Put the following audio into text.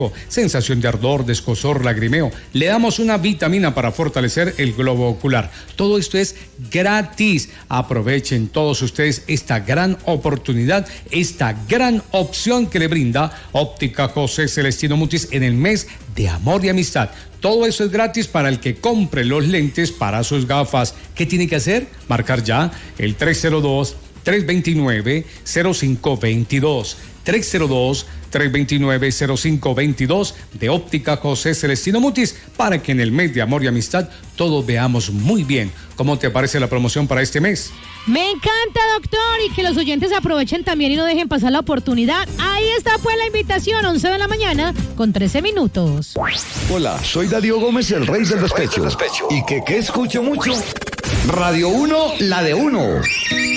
sensación de ardor, de escozor, lagrimeo. Le damos una vitamina para fortalecer el globo ocular. Todo esto es gratis. Aprovechen todos ustedes esta gran oportunidad, esta gran opción que le brinda Óptica José Celestino Mutis en el mes de amor y amistad. Todo eso es gratis para el que compre los lentes para sus gafas. ¿Qué tiene que hacer? Marcar ya el 302-329-0522. 302-329-0522 de Óptica José Celestino Mutis, para que en el mes de amor y amistad todos veamos muy bien. ¿Cómo te parece la promoción para este mes? Me encanta, doctor, y que los oyentes aprovechen también y no dejen pasar la oportunidad. Ahí está pues la invitación, 11 de la mañana con 13 minutos. Hola, soy Darío Gómez, el rey del despecho. ¿Y que escucho mucho? Radio 1, la de uno.